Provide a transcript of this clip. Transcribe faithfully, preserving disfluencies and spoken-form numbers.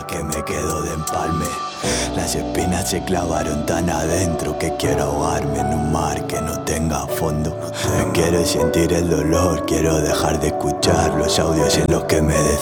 pa' que me quedo de empalme. Las espinas se clavaron tan adentro que quiero ahogarme en un mar que no tenga fondo. No quiero sentir el dolor, quiero dejar de escuchar los audios en los que me